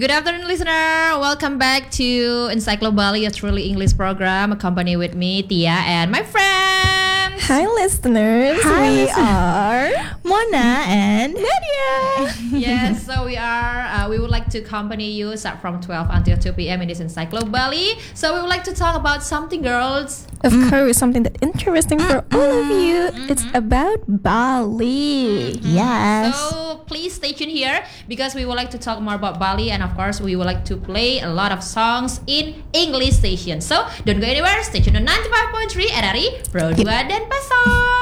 Good afternoon, listener. Welcome back to Encyclo Bali, a truly English program, accompanied with me, Tia, and my friends. Hi, listeners. We are Mona and Nadia. Yes, so we would like to accompany you start from 12 until 2 p.m. in this Encyclo Bali. So we would like to talk about something, girls. Of course, something that interesting for all of you. It's about Bali. yes. So please stay tuned here because we would like to talk more about Bali, and of course we would like to play a lot of songs in English station. So don't go anywhere. Stay tuned on 95.3 RRI Pro 2 Denpasar.